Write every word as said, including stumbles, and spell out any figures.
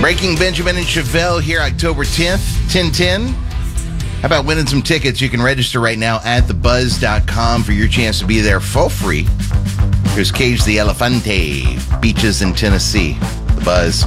Breaking Benjamin and Chevelle here October tenth, ten ten. How about winning some tickets? You can register right now at the buzz dot com for your chance to be there for free. Here's Cage the Elefante, Beaches in Tennessee. The Buzz.